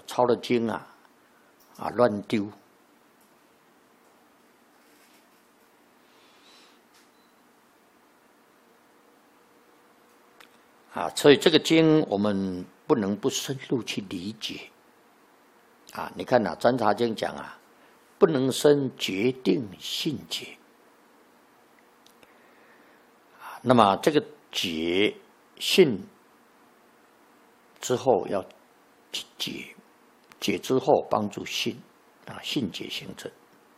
抄了经乱丢。所以这个经我们不能不深入去理解。你看《占察经》讲不能生决定信解。那么这个解信之后要解，解之后帮助信信解形成。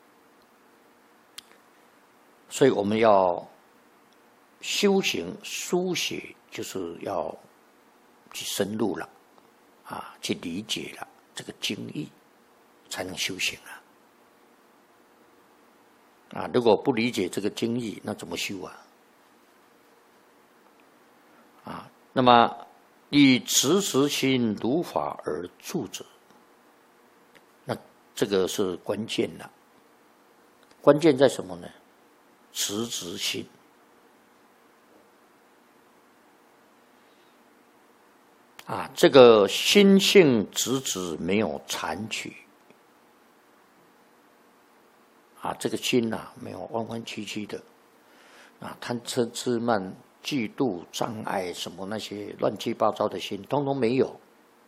所以我们要修行书写，就是要去深入了去理解了这个经义，才能修行如果不理解这个经义，那怎么修那么以直直心如法而住者，那这个是关键了。关键在什么呢？直直心。这个心性直直，没有残取。这个心没有弯弯曲曲的贪嗔痴慢嫉妒障碍什么那些乱七八糟的心，通通没有。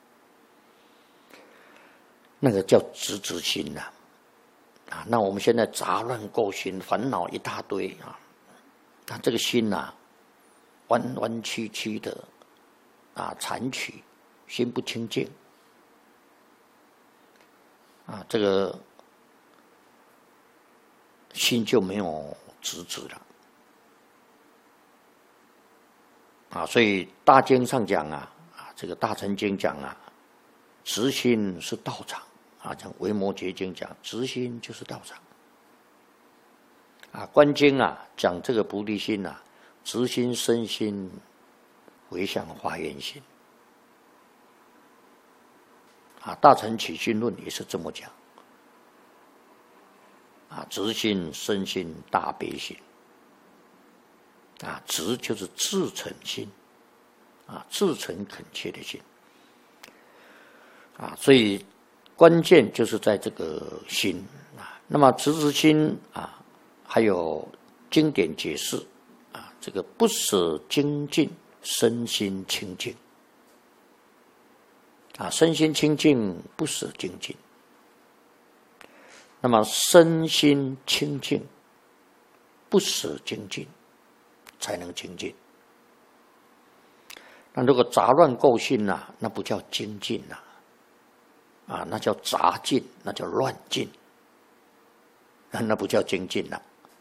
那个叫直直心那我们现在杂乱垢心，烦恼一大堆那这个心弯弯曲曲的残取，心不清净这个心就没有直直了所以大经上讲这个大乘经讲直心是道场讲维摩诘经讲直心就是道场观经讲这个菩提心直心身心回向华严心大乘起信论也是这么讲直心身心大悲心直就是至诚心至诚恳切的心所以关键就是在这个心那么直直心还有经典解释这个不舍精进，身心清净身心清净不舍精进，那么身心清净不舍精进，才能精进。那如果杂乱垢心那不叫精进那叫杂进，那叫乱进那不叫精进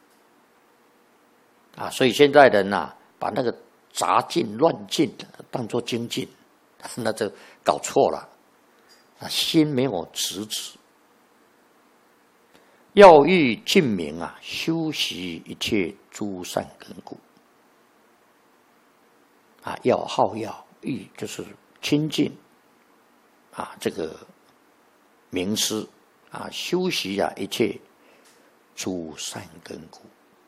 所以现在人把那个杂进乱进当作精进，那就搞错了心没有直直。要欲尽明修习一切诸善根故要好要欲就是亲近这个名师修习一切诸善根故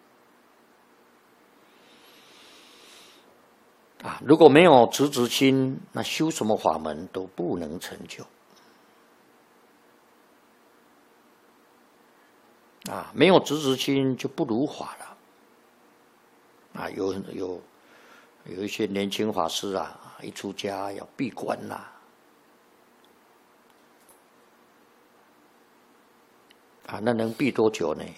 如果没有直直心，那修什么法门都不能成就没有直直心就不如法了有一些年轻法师一出家要闭关那能闭多久呢？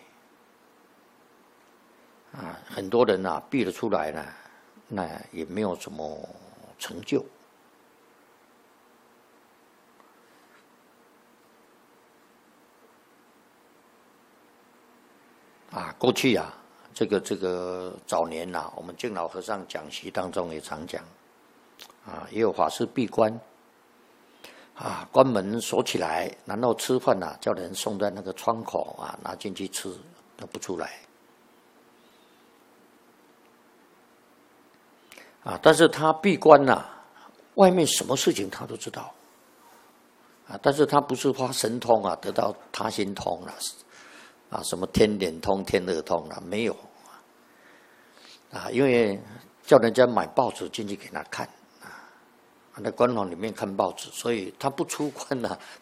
很多人闭了出来呢，那也没有什么成就过去这个早年我们净老和尚讲习当中也常讲也有法师闭关关门锁起来，然后吃饭叫人送在那个窗口拿进去吃，都不出来但是他闭关外面什么事情他都知道但是他不是发神通得到他心通什么天眼通天耳通没有因为叫人家买报纸进去给他看在官房里面看报纸，所以他不出关